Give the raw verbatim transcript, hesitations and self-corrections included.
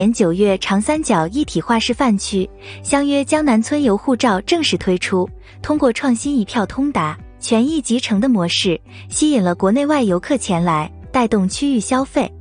年九月，长三角一体化示范区相约江南村游护照正式推出，通过创新一票通达、权益集成的模式，吸引了国内外游客前来，带动区域消费。